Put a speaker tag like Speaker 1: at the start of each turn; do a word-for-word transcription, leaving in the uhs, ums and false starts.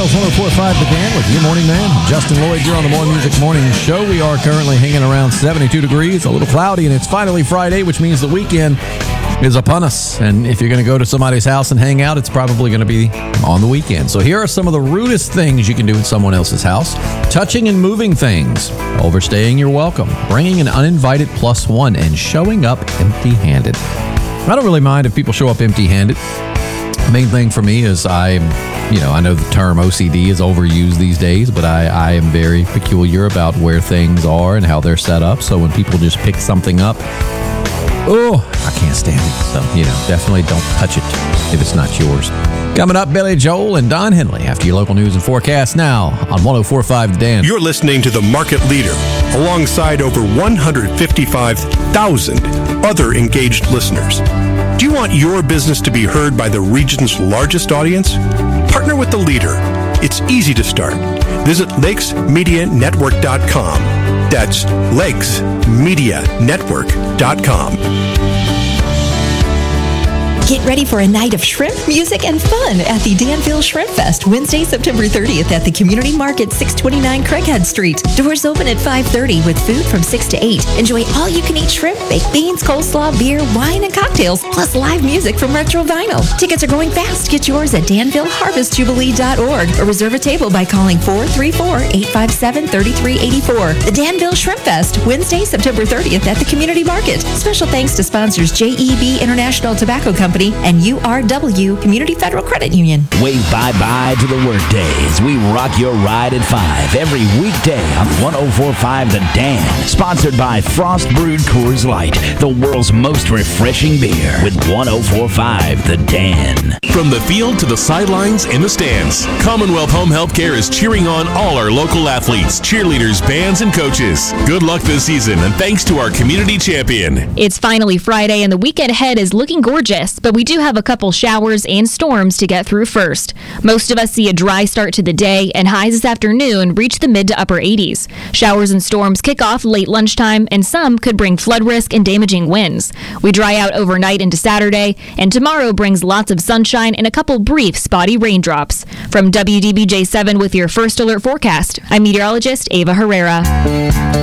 Speaker 1: Hills one oh four point five The Dan with your morning man, Justin Lloyd. You're on the More Music Morning Show. We are currently hanging around seventy-two degrees, a little cloudy, and it's finally Friday, which means the weekend is upon us. And if you're going to go to somebody's house and hang out, it's probably going to be on the weekend. So here are some of the rudest things you can do at someone else's house. Touching and moving things, overstaying your welcome, bringing an uninvited plus one, and showing up empty-handed. I don't really mind if people show up empty-handed. The main thing for me is I, you know, I know the term O C D is overused these days, but I, I am very peculiar about where things are and how they're set up. So when people just pick something up, oh, I can't stand it. So, you know, definitely don't touch it if it's not yours. Coming up, Billy Joel and Don Henley after your local news and forecast now on one oh four point five The Dan.
Speaker 2: You're listening to the Market Leader alongside over one hundred fifty-five thousand other engaged listeners. Do you want your business to be heard by the region's largest audience? Partner with the leader. It's easy to start. Visit lakes media network dot com. That's lakes media network dot com.
Speaker 3: Get ready for a night of shrimp, music, and fun at the Danville Shrimp Fest, Wednesday, September thirtieth at the Community Market, six twenty-nine Craighead Street. Doors open at five thirty with food from six to eight. Enjoy all-you-can-eat shrimp, baked beans, coleslaw, beer, wine, and cocktails, plus live music from Retro Vinyl. Tickets are going fast. Get yours at danville harvest jubilee dot org or reserve a table by calling four three four, eight five seven, three three eight four. The Danville Shrimp Fest, Wednesday, September thirtieth at the Community Market. Special thanks to sponsors J E B International Tobacco Company and U R W Community Federal Credit Union.
Speaker 4: Wave bye-bye to the workday as we rock your ride at five every weekday on one oh four point five The Dan. Sponsored by Frost Brewed Coors Light, the world's most refreshing beer, with one oh four point five The Dan.
Speaker 5: From the field to the sidelines in the stands, Commonwealth Home Healthcare is cheering on all our local athletes, cheerleaders, bands, and coaches. Good luck this season, and thanks to our community champion.
Speaker 6: It's finally Friday, and the weekend ahead is looking gorgeous, but we do have a couple showers and storms to get through first. Most of us see a dry start to the day, and highs this afternoon reach the mid to upper eighties. Showers and storms kick off late lunchtime, and some could bring flood risk and damaging winds. We dry out overnight into Saturday, and tomorrow brings lots of sunshine and a couple brief spotty raindrops. From W D B J seven with your first alert forecast, I'm meteorologist Ava Herrera.